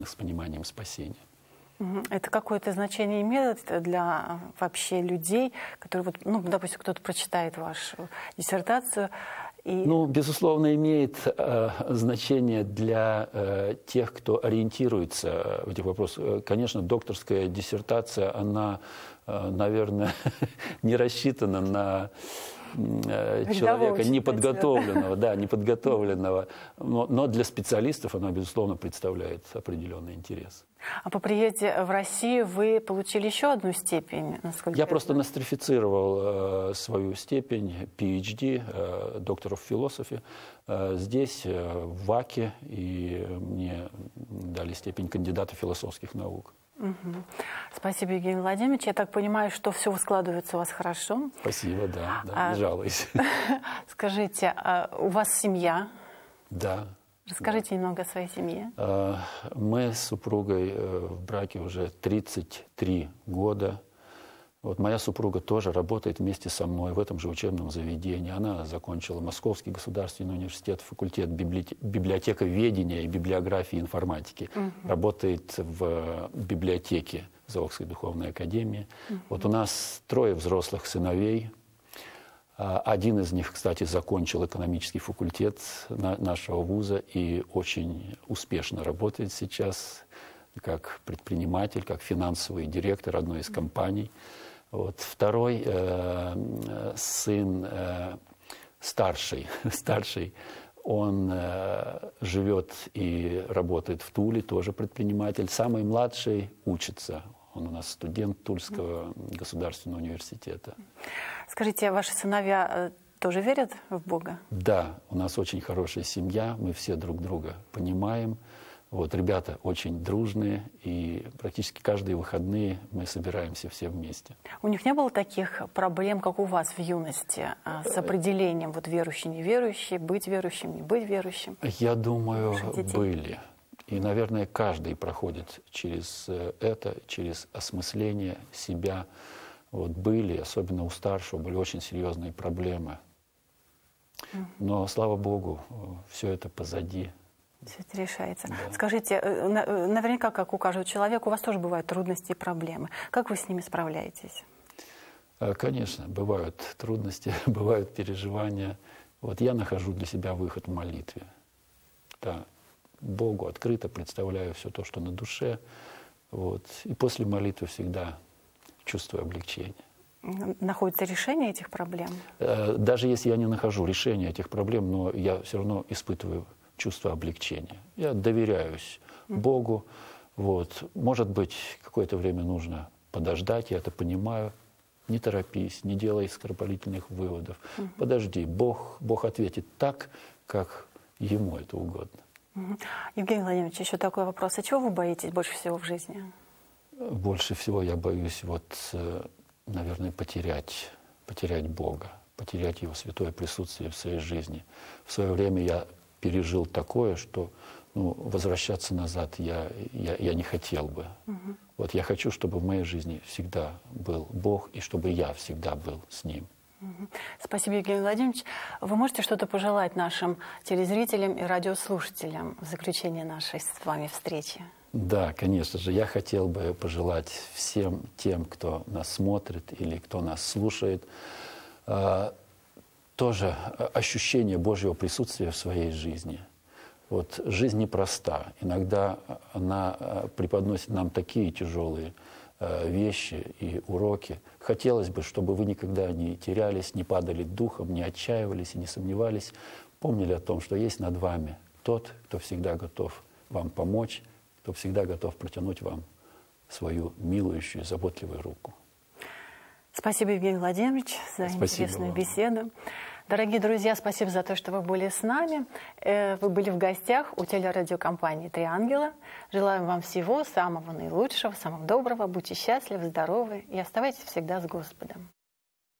с пониманием спасения. Это какое-то значение имеет для вообще людей, которые, вот, ну, допустим, кто-то прочитает вашу диссертацию? Ну, безусловно, имеет значение для тех, кто ориентируется в этих вопросах. Конечно, докторская диссертация, она, наверное, не рассчитана на человека неподготовленного, да, неподготовленного, но для специалистов она, безусловно, представляет определенный интерес. А по приезде в Россию вы получили еще одну степень, насколько я просто нострифицировал свою степень PhD, доктор of Philosophy, здесь, в ВАКе, и мне дали степень кандидата философских наук. Спасибо, Евгений Владимирович. Я так понимаю, что все складывается у вас хорошо. Спасибо, да, не жалуюсь. Скажите, а у вас семья? Да. Расскажите немного о своей семье. Мы с супругой в браке уже 33 года. Вот моя супруга тоже работает вместе со мной в этом же учебном заведении. Она закончила Московский государственный университет, факультет библиотековедения и библиографии и информатики. Работает в библиотеке Заволжской духовной академии. Вот у нас 3 взрослых сыновей. Один из них, кстати, закончил экономический факультет нашего вуза и очень успешно работает сейчас как предприниматель, как финансовый директор одной из компаний. Вот. Второй сын, старший, он живет и работает в Туле, тоже предприниматель. Самый младший учится. Он у нас студент Тульского государственного университета. Скажите, ваши сыновья тоже верят в Бога? Да, у нас очень хорошая семья, мы все друг друга понимаем. Вот, ребята очень дружные, и практически каждые выходные мы собираемся все вместе. У них не было таких проблем, как у вас в юности, с определением вот верующий, неверующий, быть верующим, не быть верующим? Я думаю, были. И, наверное, каждый проходит через это, через осмысление себя. Вот были, особенно у старшего, были очень серьезные проблемы. Но, слава Богу, все это позади. Все это решается. Да. Скажите, наверняка, как у каждого человека, у вас тоже бывают трудности и проблемы. Как вы с ними справляетесь? Конечно, бывают трудности, бывают переживания. Вот я нахожу для себя выход в молитве. Да. Богу открыто представляю все то, что на душе. Вот. И после молитвы всегда чувствую облегчение. Находится решение этих проблем? Даже если я не нахожу решения этих проблем, но я все равно испытываю чувство облегчения. Я доверяюсь Богу. Вот. Может быть, какое-то время нужно подождать, я это понимаю. Не торопись, не делай скоропалительных выводов. Подожди, Бог ответит так, как Ему это угодно. Евгений Владимирович, еще такой вопрос. А чего вы боитесь больше всего в жизни? Больше всего я боюсь, наверное, потерять Бога, потерять Его святое присутствие в своей жизни. В свое время я пережил такое, что возвращаться назад я не хотел бы. Вот я хочу, чтобы в моей жизни всегда был Бог, и чтобы я всегда был с Ним. Спасибо, Евгений Владимирович. Вы можете что-то пожелать нашим телезрителям и радиослушателям в заключение нашей с вами встречи? Да, конечно же. Я хотел бы пожелать всем тем, кто нас смотрит или кто нас слушает, тоже ощущение Божьего присутствия в своей жизни. Вот жизнь непроста. Иногда она преподносит нам такие тяжелые вещи и уроки. Хотелось бы, чтобы вы никогда не терялись, не падали духом, не отчаивались и не сомневались. Помнили о том, что есть над вами тот, кто всегда готов вам помочь, кто всегда готов протянуть вам свою милующую, заботливую руку. Спасибо, Евгений Владимирович, за интересную беседу. Дорогие друзья, спасибо за то, что вы были с нами. Вы были в гостях у телерадиокомпании «Три ангела». Желаем вам всего самого наилучшего, самого доброго. Будьте счастливы, здоровы и оставайтесь всегда с Господом.